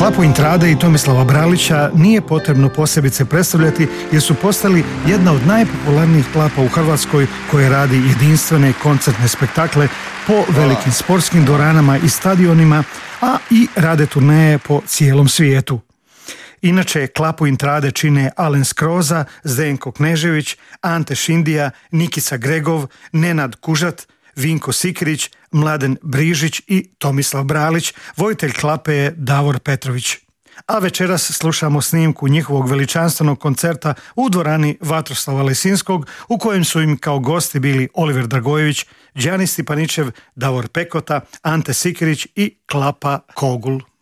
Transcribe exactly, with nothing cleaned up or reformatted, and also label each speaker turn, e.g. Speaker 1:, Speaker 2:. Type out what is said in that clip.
Speaker 1: Klapu Intrade i Tomislava Bralića nije potrebno posebice predstavljati jer su postali jedna od najpopularnijih klapa u Hrvatskoj koje radi jedinstvene koncertne spektakle po velikim sportskim dvoranama i stadionima, a i rade turneje po cijelom svijetu. Inače, Klapu Intrade čine Alen Skroza, Zdenko Knežević, Ante Šindija, Nikica Gregov, Nenad Kužat, Vinko Sikirić, Mladen Brižić i Tomislav Bralić. Vojitelj klape je Davor Petrović. A večeras slušamo snimku njihovog veličanstvenog koncerta u dvorani Vatroslava Lesinskog, u kojem su im kao gosti bili Oliver Dragojević, Đani Stipaničev, Davor Pekota, Ante Sikirić i Klapa Kogul.